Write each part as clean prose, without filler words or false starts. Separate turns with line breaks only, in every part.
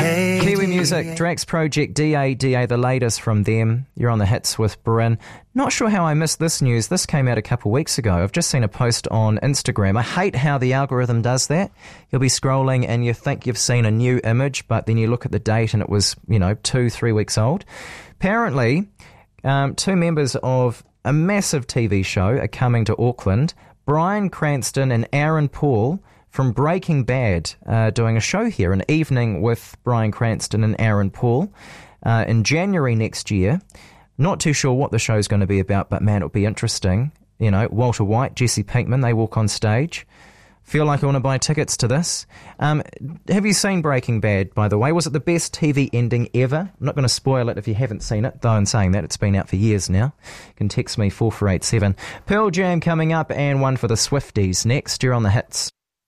DA.
Kiwi Music, Drax Project, DA, the latest from them. You're on the hits with Bryn. Not sure how I missed this news. This came out a couple of weeks ago. I've just seen a post on Instagram. I hate how the algorithm does that. You'll be scrolling and you think you've seen a new image, but then you look at the date and it was, 2-3 weeks old. Apparently, two members of a massive TV show are coming to Auckland. Bryan Cranston and Aaron Paul from Breaking Bad doing a show here, an evening with Bryan Cranston and Aaron Paul in January next year. Not too sure what the show's going to be about, but man, it'll be interesting. Walter White, Jesse Pinkman, they walk on stage. Feel like I want to buy tickets to this. Have you seen Breaking Bad, by the way? Was it the best TV ending ever? I'm not going to spoil it if you haven't seen it, though in saying that, it's been out for years now. You can text me 4487. Pearl Jam coming up and one for the Swifties next. You're on the hits.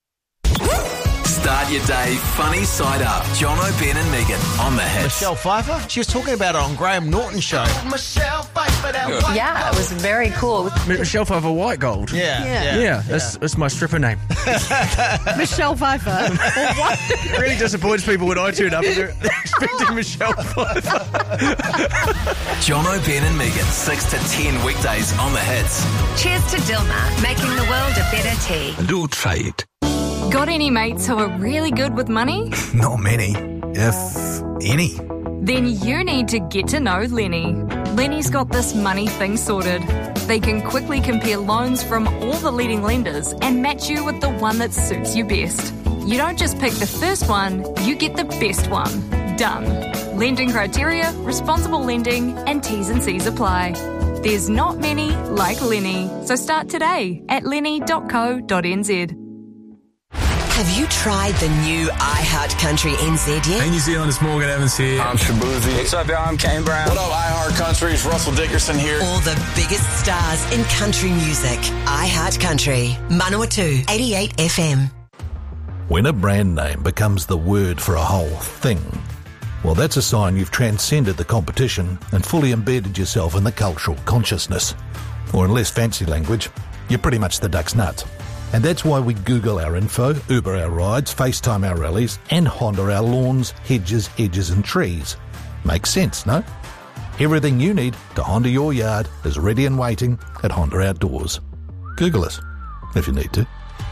Start your day funny side up. Jono, Ben and Megan on the hits.
Michelle Pfeiffer, she was talking about it on Graham Norton's show.
Michelle Pfeiffer, yeah, it was very cool.
Michelle Pfeiffer White Gold.
Yeah.
That's my stripper name.
Michelle Pfeiffer.
It really disappoints people when I turn up and they're expecting Michelle Pfeiffer.
Jono, Ben and Megan, 6 to 10 weekdays on the hits.
Cheers to Dilmah, making the world a better tea.
And we'll try it.
Got any mates who are really good with money?
Not many, if any.
Then you need to get to know Lenny. Lenny's got this money thing sorted. They can quickly compare loans from all the leading lenders and match you with the one that suits you best. You don't just pick the first one, you get the best one. Done. Lending criteria, responsible lending, and T's and C's apply. There's not many like Lenny, so start today at lenny.co.nz.
Have you tried the new iHeart Country NZ yet?
Hey New Zealand, it's Morgan Evans here.
I'm Shabuzi.
What's up, y'all? I'm Kane Brown.
What up, iHeart Country? It's Russell Dickerson here.
All the biggest stars in country music. iHeart Country. Manawatu 88 FM.
When a brand name becomes the word for a whole thing, well, that's a sign you've transcended the competition and fully embedded yourself in the cultural consciousness. Or in less fancy language, you're pretty much the duck's nut. And that's why we Google our info, Uber our rides, FaceTime our rallies, and Honda our lawns, hedges, edges and trees. Makes sense, no? Everything you need to Honda your yard is ready and waiting at Honda Outdoors. Google us, if you need to.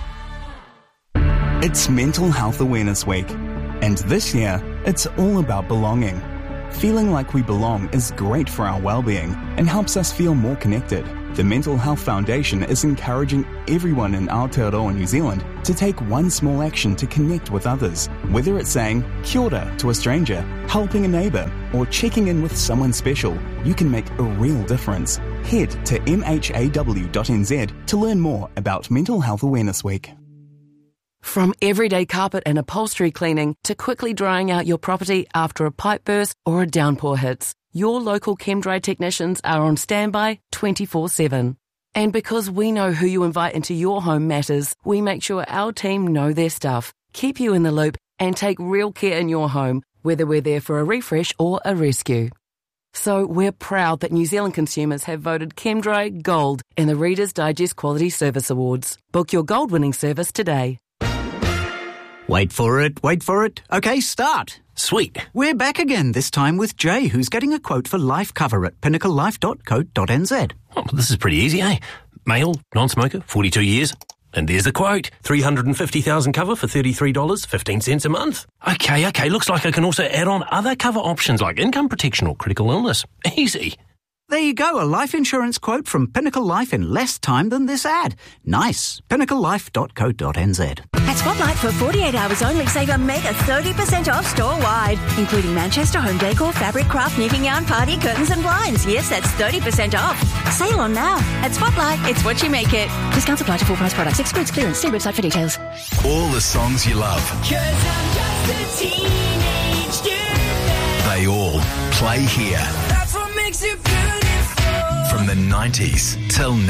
It's Mental Health Awareness Week, and this year, it's all about belonging. Feeling like we belong is great for our well-being and helps us feel more connected. The Mental Health Foundation is encouraging everyone in Aotearoa, New Zealand to take one small action to connect with others. Whether it's saying kia ora to a stranger, helping a neighbour, or checking in with someone special, you can make a real difference. Head to mhaw.nz to learn more about Mental Health Awareness Week.
From everyday carpet and upholstery cleaning to quickly drying out your property after a pipe burst or a downpour hits, your local ChemDry technicians are on standby 24/7. And because we know who you invite into your home matters, we make sure our team know their stuff, keep you in the loop, and take real care in your home, whether we're there for a refresh or a rescue. So we're proud that New Zealand consumers have voted ChemDry Gold in the Reader's Digest Quality Service Awards. Book your gold-winning service today.
Wait for it. Okay, start. Sweet. We're back again, this time with Jay, who's getting a quote for life cover at pinnaclelife.co.nz.
Oh, this is pretty easy, eh? Male, non-smoker, 42 years. And there's the quote. 350,000 cover for $33.15 a month. Okay, looks like I can also add on other cover options like income protection or critical illness. Easy.
There you go, a life insurance quote from Pinnacle Life in less time than this ad. Nice. pinnaclelife.co.nz.
At Spotlight, for 48 hours only, save a mega 30% off store-wide, including Manchester home decor, fabric, craft, knitting yarn, party, curtains and blinds. Yes, that's 30% off. Sale on now. At Spotlight, it's what you make it. Discounts apply to full price products. Excludes clearance. See website for details.
All the songs you love.
'Cause I'm just a teenage dirtbag.
They all play here.
That's what makes it beautiful.
From the 90s till now.